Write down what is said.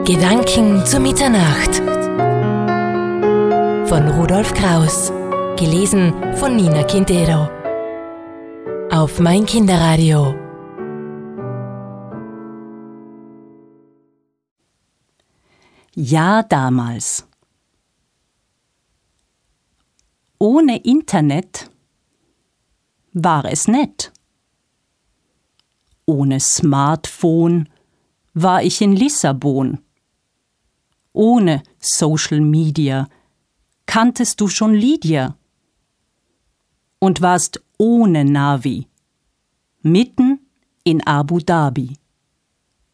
Gedanken zur Mitternacht von Rudolf Kraus. Gelesen von Nina Quintero. Auf mein Kinderradio. Ja, damals. Ohne Internet war es nett. Ohne Smartphone war ich in Lissabon. Ohne Social Media kanntest du schon Lydia und warst ohne Navi mitten in Abu Dhabi.